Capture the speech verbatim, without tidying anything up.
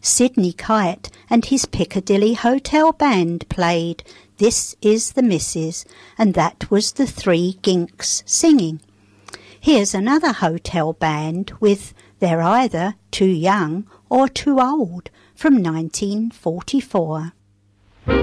Sidney Kite and his Piccadilly Hotel Band played This Is the Missus, and that was the Three Ginks singing. Here's another hotel band with They're Either Too Young or Too Old from nineteen forty-four.